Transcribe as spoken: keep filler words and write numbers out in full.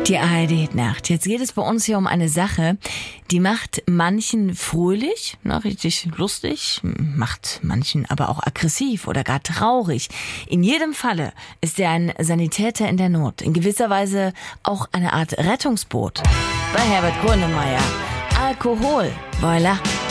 Die A R D-Nacht. Jetzt geht es bei uns hier um eine Sache, die macht manchen fröhlich, na, richtig lustig, macht manchen aber auch aggressiv oder gar traurig. In jedem Falle ist er ein Sanitäter in der Not, in gewisser Weise auch eine Art Rettungsboot. Bei Herbert Grönemeyer. Alkohol, voilà.